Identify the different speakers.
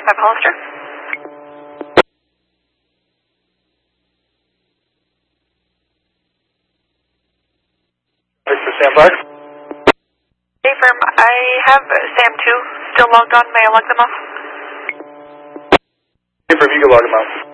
Speaker 1: 5 Hollister.
Speaker 2: This is Sam Park.
Speaker 1: Hey, firm. I have Sam 2 still logged on. May I log them off?
Speaker 2: Hey, firm, you can log them out.